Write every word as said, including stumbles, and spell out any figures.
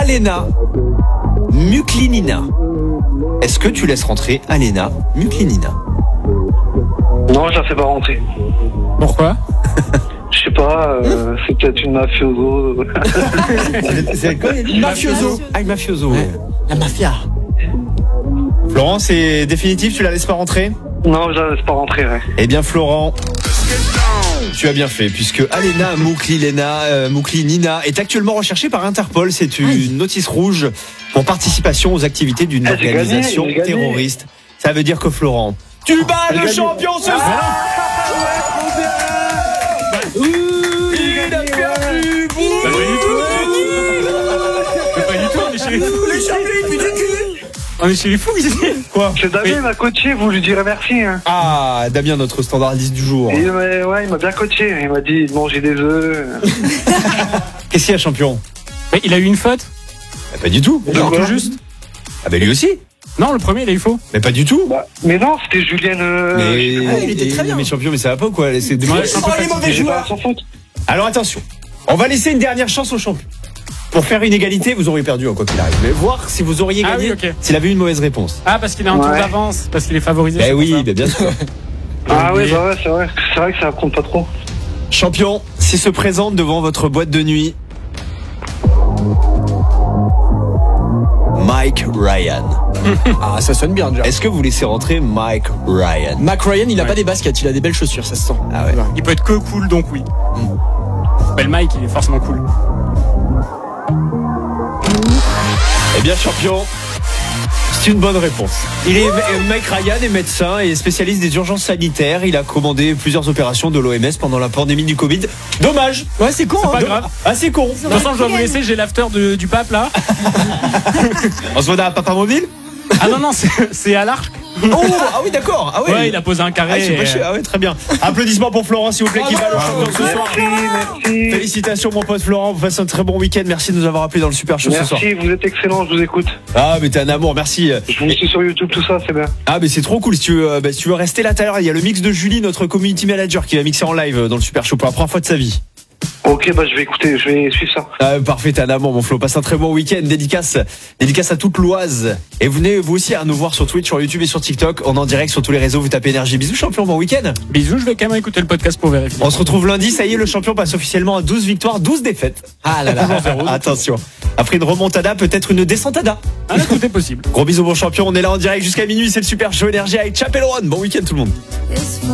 Alena Muklinina. Est-ce que tu laisses rentrer Alena Muklinina? Non, je la fais pas rentrer. Pourquoi? Je sais pas, euh, c'est peut-être une mafioso. C'est quoi? Mafioso. Ah, une mafioso. Ouais. La mafia. Florent, c'est définitif, tu la laisses pas rentrer? Non, je la laisse pas rentrer, ouais. Eh bien, Florent, tu as bien fait, puisque Alena Muklinina, euh, Muklinina est actuellement recherchée par Interpol. C'est une Aïe. notice rouge pour participation aux activités d'une ah, organisation gagné, terroriste. Ça veut dire que Florent, tu bats ah, le gagné. champion ce soir. Il a perdu. Pas du tout, on est chez les fous. Les champions, il pue du cul. On est chez les fous ici. Quoi? C'est Damien qui m'a coaché, vous lui direz merci. Hein. Ah, Damien, notre standardiste du jour. Et, ouais, il m'a bien coaché. Il m'a dit de manger des œufs. Qu'est-ce qu'il y a, champion? Mais il a eu une faute? Bah, pas du tout. Genre tout juste. Ah bah lui aussi. Non, le premier, il a eu faux. Mais pas du tout. Bah, mais non, c'était Julienne. Euh... Mais ah, il était très bien. Mais champion, mais ça va pas ou quoi? C'est de... Ouais, oh, les mauvais joueurs. Alors attention, on va laisser une dernière chance au champion. Pour faire une égalité, vous auriez perdu, quoi qu'il arrive. Mais voir si vous auriez ah, gagné oui, okay. s'il avait eu une mauvaise réponse. Ah, parce qu'il a un ouais. tour d'avance, parce qu'il est favorisé. Ben oui, ben bien sûr. Ah oui, bah ouais, c'est vrai. C'est vrai que ça compte pas trop. Champion, s'il se présente devant votre boîte de nuit, Mike Ryan. Ah, ça sonne bien déjà. Est-ce que vous laissez rentrer Mike Ryan? Mike Ryan, il a ouais. pas des baskets, il a des belles chaussures, ça se sent. Ah ouais. Il peut être que cool, donc oui. Mm. Ben, le Mike, il est forcément cool. Eh bien, champion, c'est une bonne réponse. Il est Mike Ryan est médecin et spécialiste des urgences sanitaires. Il a commandé plusieurs opérations de l'O M S pendant la pandémie du Covid. Dommage. Ouais, c'est con. C'est hein. pas grave. Ah, c'est con. De toute façon, je dois vous laisser. J'ai l'after de, du pape là. On se voit à Papa Mobile. Ah non non, c'est, c'est à l'arc. Oh, ah oui, d'accord. Ah oui. Ouais, il a posé un carré. Ah, et... pas ah oui, très bien. Applaudissements pour Florent, s'il vous plaît, qui va le champion ce soir. Merci, merci. Félicitations, mon pote Florent. Vous passez un très bon week-end. Merci de nous avoir appelés dans le Super Show merci, ce soir. Merci, vous êtes excellent. Je vous écoute. Ah, mais t'es un amour. Merci. Je vous suis sur YouTube, tout ça, c'est bien. Ah, mais c'est trop cool. Si tu veux, bah, si tu veux rester là tout à l'heure, il y a le mix de Julie, notre community manager, qui va mixer en live dans le Super Show pour la première fois de sa vie. Ok, bah je vais écouter, je vais suivre ça. Ah, parfait, t'es un amour, mon Flo. Passe un très bon week-end. Dédicace, dédicace à toute l'Oise. Et venez vous aussi à nous voir sur Twitch, sur YouTube et sur TikTok. On est en direct sur tous les réseaux. Vous tapez Énergie. Bisous, champion. Bon week-end. Bisous. Je vais quand même écouter le podcast pour vérifier. On se retrouve lundi. Ça y est, le champion passe officiellement à douze victoires, douze défaites. Ah là là. Attention. Après une remontada, peut-être une descentada. Ah, tout est possible. Gros bisous, bon champion. On est là en direct jusqu'à minuit. C'est le Super Show Énergie avec Chapelle One. Bon week-end, tout le monde.